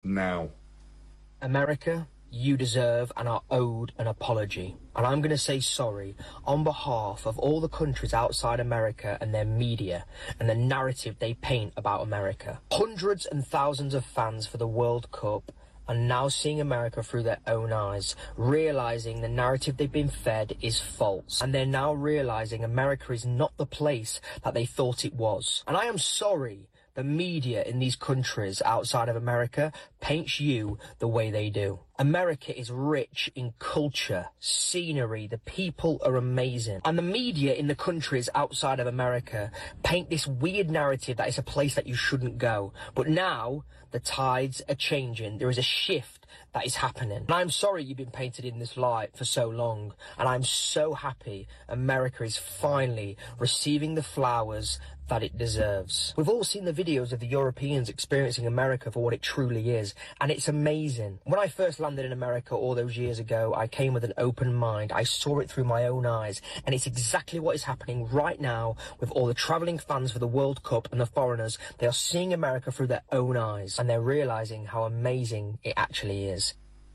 now. America, you deserve and are owed an apology. And I'm going to say sorry on behalf of all the countries outside America and their media and the narrative they paint about America. Hundreds and thousands of fans for the World Cup are now seeing America through their own eyes, realizing the narrative they've been fed is false. And they're now realizing America is not the place that they thought it was. And I am sorry the media in these countries outside of America paints you the way they do. America is rich in culture, scenery, the people are amazing. And the media in the countries outside of America paint this weird narrative that it's a place that you shouldn't go. But now the tides are changing. There is a shift that is happening. And I'm sorry you've been painted in this light for so long. And I'm so happy America is finally receiving the flowers that it deserves. We've all seen the videos of the Europeans experiencing America for what it truly is, and it's amazing. When I first landed in America all those years ago, I came with an open mind. I saw it through my own eyes, and it's exactly what is happening right now with all the travelling fans for the World Cup and the foreigners. They are seeing America through their own eyes, and they're realising how amazing it actually is.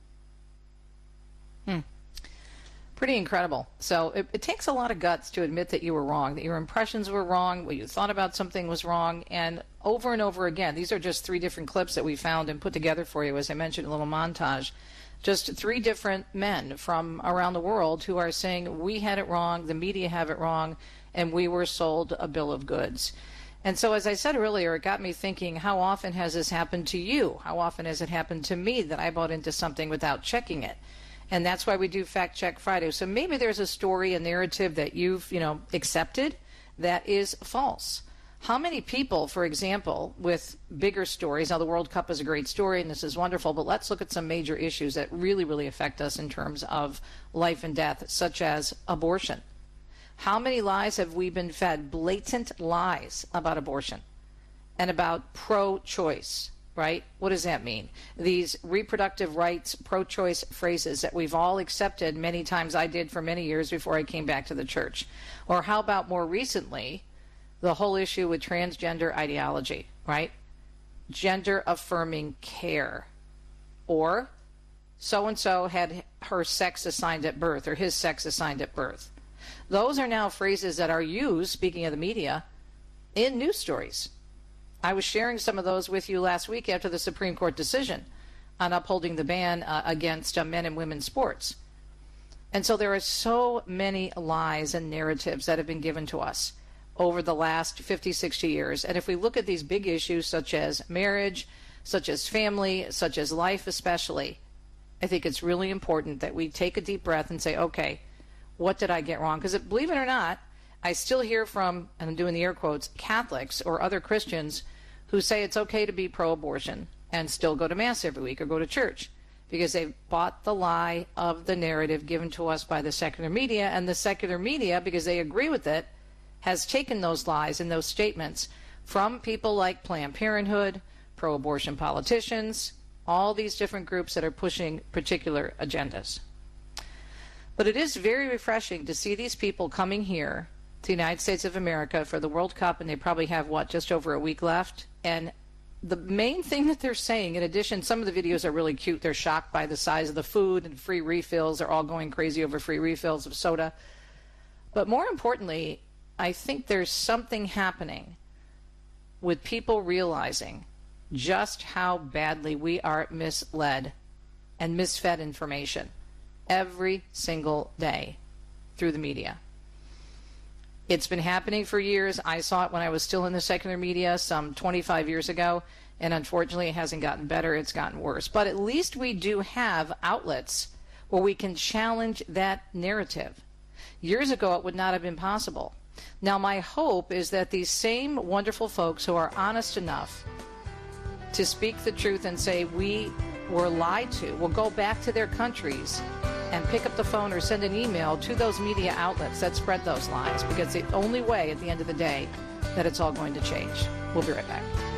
Pretty incredible. So it takes a lot of guts to admit that you were wrong, that your impressions were wrong, what you thought about something was wrong, and over again. These are just 3 different clips that we found and put together for you, as I mentioned, a little montage. Just 3 different men from around the world who are saying, we had it wrong, the media have it wrong, and we were sold a bill of goods. And so, as I said earlier, it got me thinking, how often has this happened to you? How often has it happened to me that I bought into something without checking it? And that's why we do Fact Check Friday. So maybe there's a story, a narrative that you've, accepted that is false. How many people, for example, with bigger stories, now the World Cup is a great story and this is wonderful, but let's look at some major issues that really, really affect us in terms of life and death, such as abortion. How many lies have we been fed? Blatant lies about abortion and about pro-choice. Right? What does that mean? These reproductive rights, pro-choice phrases that we've all accepted many times. I did for many years before I came back to the church. Or how about more recently, the whole issue with transgender ideology, right? Gender-affirming care. Or so-and-so had her sex assigned at birth or his sex assigned at birth. Those are now phrases that are used, speaking of the media, in news stories. I was sharing some of those with you last week after the Supreme Court decision on upholding the ban against men and women's sports. And so there are so many lies and narratives that have been given to us over the last 50, 60 years. And if we look at these big issues such as marriage, such as family, such as life especially, I think it's really important that we take a deep breath and say, okay, what did I get wrong? Because believe it or not, I still hear from, and I'm doing the air quotes, Catholics or other Christians who say it's okay to be pro-abortion and still go to Mass every week or go to church because they've bought the lie of the narrative given to us by the secular media, and the secular media, because they agree with it, has taken those lies and those statements from people like Planned Parenthood, pro-abortion politicians, all these different groups that are pushing particular agendas. But it is very refreshing to see these people coming here to the United States of America for the World Cup, and they probably have, just over a week left. And the main thing that they're saying, in addition, some of the videos are really cute. They're shocked by the size of the food and free refills. They're all going crazy over free refills of soda. But more importantly, I think there's something happening with people realizing just how badly we are misled and misfed information every single day through the media. It's been happening for years. I saw it when I was still in the secular media some 25 years ago, and unfortunately it hasn't gotten better, it's gotten worse. But at least we do have outlets where we can challenge that narrative. Years ago it would not have been possible. Now my hope is that these same wonderful folks who are honest enough to speak the truth and say we were lied to will go back to their countries and pick up the phone or send an email to those media outlets that spread those lies, because it's the only way at the end of the day that it's all going to change. We'll be right back.